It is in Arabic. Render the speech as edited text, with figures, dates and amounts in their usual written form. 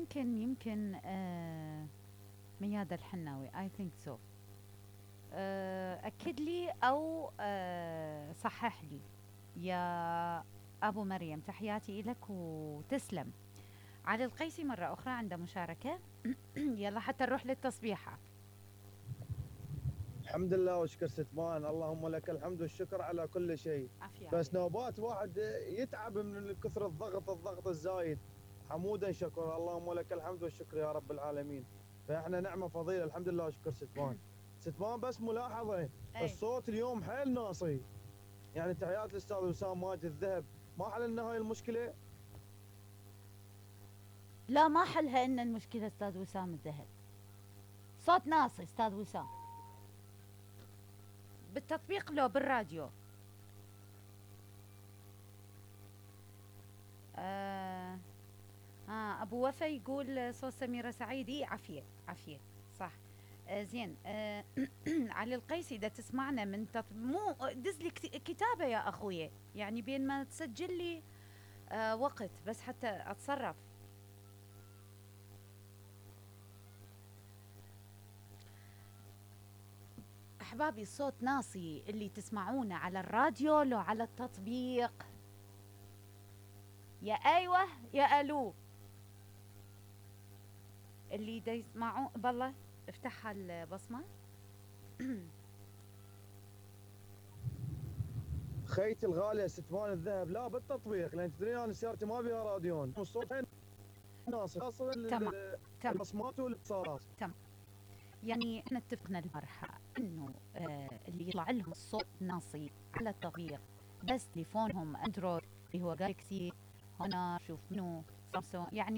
يمكن ميادة الحناوي I think so. أكد لي أو صحح لي يا أبو مريم، تحياتي لك وتسلم. علي القيسي مرة أخرى عنده مشاركة. يلا حتى نروح للتصبيحة. الحمد لله وشكر ستمان، اللهم لك الحمد والشكر على كل شيء. عافية بس عليك. نوبات واحد يتعب من كثر الضغط الزايد. حمودا شكر، اللهم لك الحمد والشكر يا رب العالمين. فاحنا نعمه فضيله، الحمد لله وشكر ستمان. ستمان بس ملاحظه، أي الصوت اليوم حيل ناصي. يعني تحيات الاستاذ وسام ماجد الذهب. ما حللنا هاي المشكله. لا، ما حلها إن المشكلة أستاذ وسام الذهب. صوت ناصي أستاذ وسام، بالتطبيق لو بالراديو. آه ابو وفا يقول صوت سميرة سعيد. عافية عافية. صح. زين. علي القيسي اذا تسمعنا من مو دز لي كتابة يا اخويا، يعني بين ما تسجل لي وقت بس حتى اتصرف. احبابي الصوت ناصي، اللي تسمعونه على الراديو لو على التطبيق. يا ايوه يا الو، اللي دا يسمعون بالله افتحها البصمة. خيتي الغاليه ستمان الذهب، لا بالتطبيق، لان تدرين انا سيارتي ما بيها راديون، الصوت ناصي خاصه تمام تمام البصمات والاتصالات. تمام. يعني احنا اتفقنا البارحة انه اللي يطلع لهم الصوت ناصي على التطبيق بس تليفونهم اندرويد اللي هو جالكسي، هونر، شوف منو، سامسونج، يعني